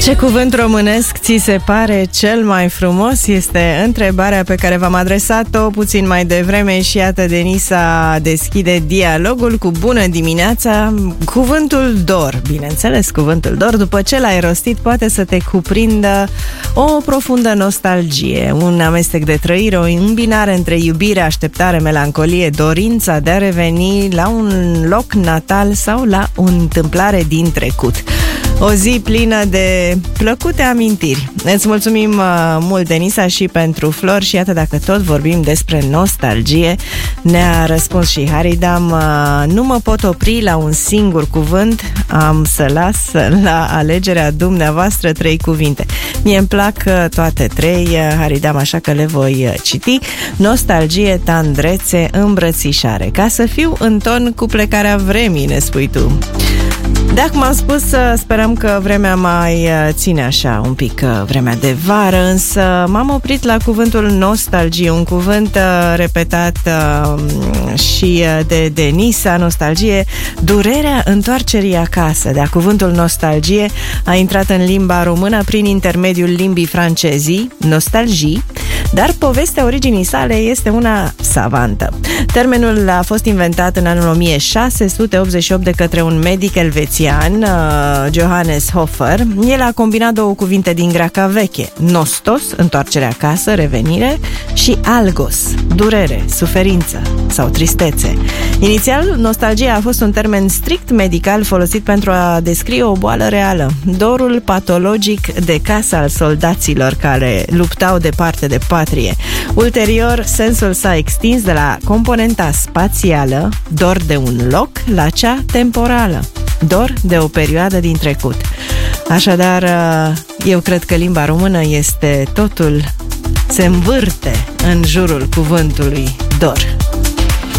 Ce cuvânt românesc ți se pare cel mai frumos? Este întrebarea pe care v-am adresat-o puțin mai devreme și iată, Denisa deschide dialogul cu bună dimineața. Cuvântul dor, bineînțeles, cuvântul dor, după ce l-ai rostit, poate să te cuprindă o profundă nostalgie, un amestec de trăire, o îmbinare între iubire, așteptare, melancolie, dorința de a reveni la un loc natal sau la o întâmplare din trecut. O zi plină de plăcute amintiri. Îți mulțumim mult, Denisa, și pentru flori. Și iată, dacă tot vorbim despre nostalgie, ne-a răspuns și Haridam: nu mă pot opri la un singur cuvânt, am să las la alegerea dumneavoastră 3 cuvinte. Mie îmi plac toate 3, Haridam, așa că le voi citi. Nostalgie, tandrețe, îmbrățișare. Ca să fiu în ton cu plecarea vremii, ne spui tu. Dacă m-am spus, sperăm că vremea mai ține așa un pic vremea de vară, însă m-am oprit la cuvântul nostalgie, un cuvânt repetat și de Denisa, nostalgie, durerea întoarcerii acasă. De cuvântul nostalgie a intrat în limba română prin intermediul limbii francezii, nostalgie, dar povestea originii sale este una savantă. Termenul a fost inventat în anul 1688 de către un medic elvețian, Johannes Hofer. El a combinat 2 cuvinte din greaca veche: nostos, întoarcere acasă, revenire, și algos, durere, suferință sau tristețe. Inițial, nostalgia a fost un termen strict medical folosit pentru a descrie o boală reală, dorul patologic de casă al soldaților care luptau departe de patrie. Ulterior, sensul s-a extins de la componenta spațială, dor de un loc, la cea temporală, dor de o perioadă din trecut. Așadar, eu cred că limba română este totul, se învârte în jurul cuvântului dor.